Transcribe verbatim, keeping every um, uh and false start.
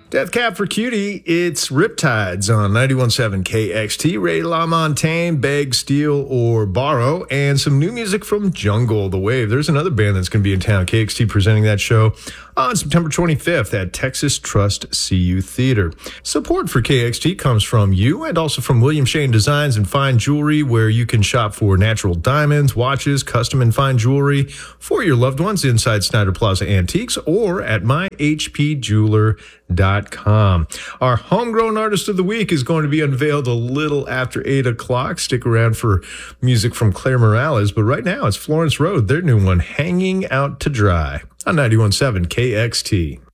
Death Cab for Cutie, it's Riptides on ninety-one point seven K X T, Ray LaMontagne, Beg, Steal, or Borrow, and some new music from Jungle, The Wave. There's another band that's going to be in town, K X T, presenting that show on September twenty-fifth at Texas Trust C U Theater. Support for K X T comes from you and also from William Shane Designs and Fine Jewelry, where you can shop for natural diamonds, watches, custom and fine jewelry for your loved ones inside Snyder Plaza Antiques or at my h p jeweler dot com. Our Homegrown Artist of the Week is going to be unveiled a little after eight o'clock. Stick around for music from Claire Morales, but right now it's Florence Road, their new one, Hanging Out to Dry, on ninety-one point seven K X T.